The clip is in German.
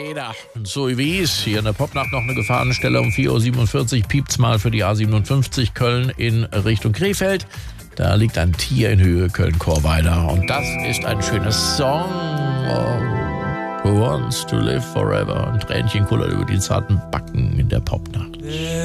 Räder. So wie es hier in der Popnacht noch eine Gefahrenstelle um 4:47 Uhr piept's mal für die A57 Köln in Richtung Krefeld. Da liegt ein Tier in Höhe Köln-Chorweiler und das ist ein schönes Song. Who wants to live forever? Ein Tränchen kullert über die zarten Backen in der Popnacht.